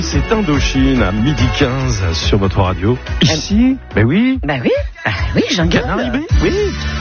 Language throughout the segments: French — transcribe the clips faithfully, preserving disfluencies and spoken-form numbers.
C'est Indochine à midi quinze sur votre radio. Ici, mais oui. Bah oui, bah oui, j'en Canard garde. oui.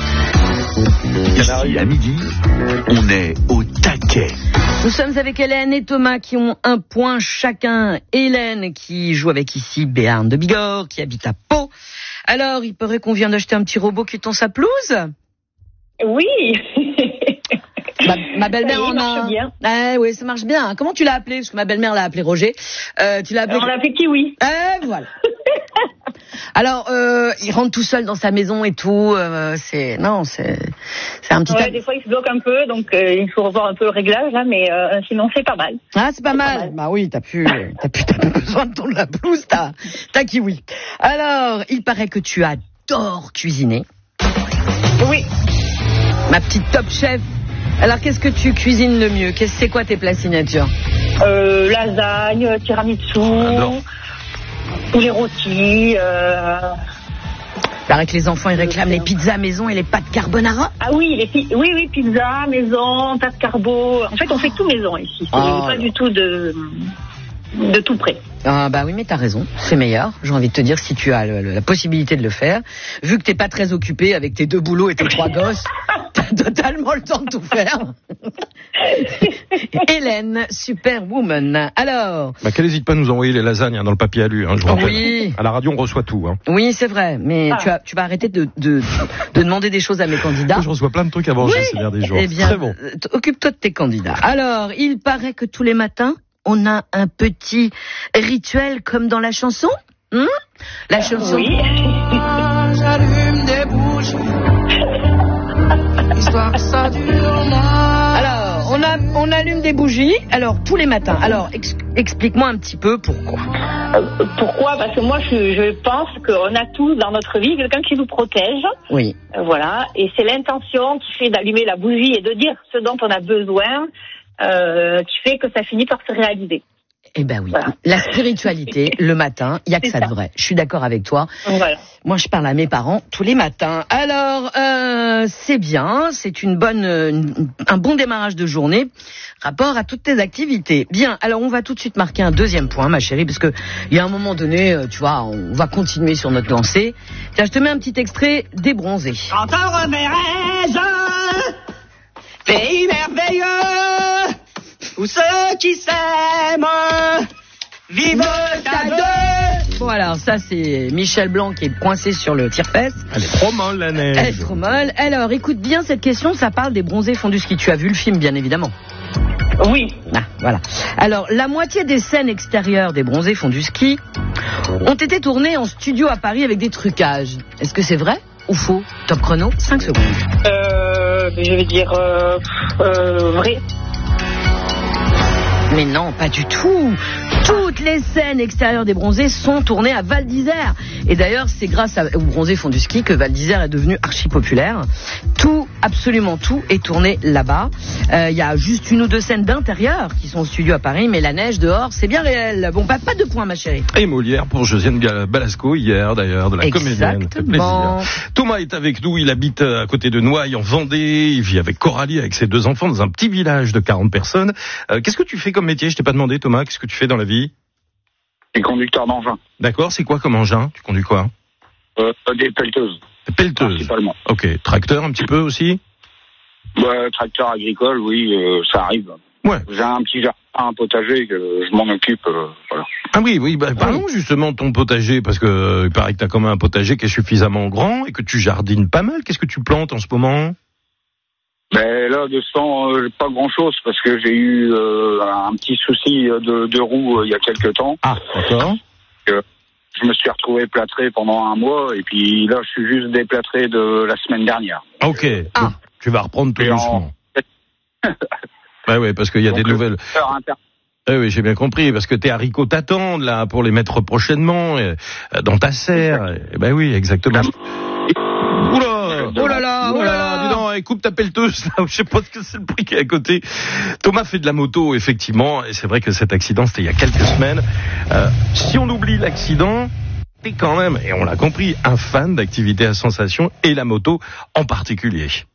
Ici, à midi, on est au taquet. Nous sommes avec Hélène et Thomas qui ont un point chacun. Hélène qui joue avec ici Béarn de Bigorre, qui habite à Pau. Alors, il paraît qu'on vient d'acheter un petit robot qui tond sa pelouse. Oui. Ma, ma belle-mère Oui, en marche a. bien. Ah, oui, ça marche bien. Comment tu l'as appelé? Parce que ma belle-mère l'a appelé Roger. Euh, tu l'as appelé. On l'a fait Kiwi. Eh, voilà. Alors, euh, il rentre tout seul dans sa maison et tout. Euh, c'est non, c'est c'est un petit. Ouais, tas- des fois il se bloque un peu, donc euh, il faut revoir un peu le réglage là, mais euh, sinon c'est pas mal. Ah, c'est pas C'est mal. pas mal. Bah oui, t'as plus, t'as plus, t'as plus besoin de tondre la pelouse, t'as, t'as kiwi. Alors, il paraît que tu adores cuisiner. Oui. Ma petite top chef. Alors, qu'est-ce que tu cuisines le mieux? Qu'est-ce, c'est quoi tes plats signature? Euh, lasagne, tiramisu, J'adore. poulet rôti. Euh... Il paraît que les enfants, ils réclament les pizzas maison et les pâtes carbonara. Ah oui, les pi- oui, oui, pizza, maison, pâte carbo. En fait, on fait tout maison ici. C'est Ah, pas alors. du tout de de tout près. Ah bah oui, mais t'as raison, c'est meilleur. J'ai envie de te dire, si tu as le- le- la possibilité de le faire, vu que t'es pas très occupé avec tes deux boulots et tes trois gosses, t'as totalement le temps de tout faire. Hélène, superwoman. Alors, Bah, qu'elle n'hésite pas à nous envoyer les lasagnes hein, dans le papier alu. Hein, je vous rappelle. Oui. À la radio, on reçoit tout. Hein. oui, c'est vrai, mais Ah. tu, as, tu vas arrêter de, de, de demander des choses à mes candidats. Je reçois plein de trucs à manger Oui. ces derniers jours. Eh bien, Très bon. euh, t- occupe-toi de tes candidats. Alors, il paraît que tous les matins, on a un petit rituel comme dans la chanson. Hum la chanson. Oui. J'allume des bougies, histoire que ça dure moins. Alors, on, a, on allume des bougies, alors tous les matins. Alors, ex- explique-moi un petit peu pourquoi. Euh, pourquoi? Parce que moi, je, je pense qu'on a tous dans notre vie quelqu'un qui nous protège. Oui. Euh, Voilà. Et c'est l'intention qui fait d'allumer la bougie et de dire ce dont on a besoin euh, qui fait que ça finit par se réaliser. Eh ben oui. Voilà. La spiritualité, le matin, il y a que C'est ça de ça. vrai. Je suis d'accord avec toi. Voilà. Moi, je parle à mes parents tous les matins. Alors, euh, c'est bien, c'est une bonne, une- un bon démarrage de journée, rapport à toutes tes activités. Bien, alors on va tout de suite marquer un deuxième point, ma chérie, parce que il y a un moment donné, euh, tu vois, on va continuer sur notre lancée. Tiens, je te mets un petit extrait des bronzés. Encore mes rêves, pays merveilleux, où ceux qui s'aiment vivent à deux. Bon, alors ça, c'est Michel Blanc qui est coincé sur le tire-fesse. Elle est trop molle, la neige. Elle est trop molle. Alors, écoute bien cette question, ça parle des bronzés fondus ski. Tu as vu le film, bien évidemment. Oui. Ah, voilà. Alors, la moitié des scènes extérieures des bronzés fondus ski ont été tournées en studio à Paris avec des trucages. Est-ce que c'est vrai ou faux? Top chrono, cinq secondes. Euh, je vais dire euh, euh, vrai. Mais non, pas du tout. Toutes les scènes extérieures des bronzés sont tournées à Val d'Isère. Et d'ailleurs, c'est grâce à- aux bronzés font du ski que Val d'Isère est devenu archi populaire. Tout, absolument tout, est tourné là-bas. Il y a juste une ou deux scènes d'intérieur qui sont au studio à Paris, mais la neige dehors, c'est bien réel. Bon, pas, pas de points, ma chérie. Et Molière pour Josiane Gal- Balasco hier d'ailleurs, de la comédienne. Ça fait Exactement. plaisir. Thomas est avec nous, il habite à côté de Noailles en Vendée, il vit avec Coralie, avec ses deux enfants dans un petit village de quarante personnes. Euh, qu'est-ce que tu fais comme métier? Je t'ai pas demandé Thomas, qu'est-ce que tu fais dans la vie? Je suis conducteur d'engin. D'accord, c'est quoi comme engin? Tu conduis quoi? Euh, des pelleteuses, Pelleteuse. principalement. Ok, tracteur un petit peu aussi? Ouais, tracteur agricole, oui, euh, ça arrive. Ouais. J'ai un petit jardin, un potager, que je m'en occupe, euh, voilà. Ah oui, oui, bah, parlons justement de ton potager, parce que euh, il paraît que tu as quand même un potager qui est suffisamment grand et que tu jardines pas mal. Qu'est-ce que tu plantes en ce moment? Mais là, de ce temps, euh, pas grand-chose, parce que j'ai eu euh, un petit souci de, de roue euh, il y a quelques temps. Ah, d'accord. Je me suis retrouvé plâtré pendant un mois, et puis là, je suis juste déplâtré de la semaine dernière. Ok, Ah. donc, tu vas reprendre tout Et en- doucement. Bah ouais, parce qu'il y a Donc, des nouvelles... euh, inter- Eh oui, j'ai bien compris, parce que tes haricots t'attendent, là, pour les mettre prochainement, euh, dans ta serre. Eh ben oui, exactement. Oula! Oh là là, oh là là! Dis donc, eh, coupe ta pelleteuse, là, je sais pas ce que c'est le prix qui est à côté. Thomas fait de la moto, effectivement, et c'est vrai que cet accident, c'était il y a quelques semaines. Euh, si on oublie l'accident, t'es quand même, et on l'a compris, un fan d'activité à sensation, et la moto en particulier.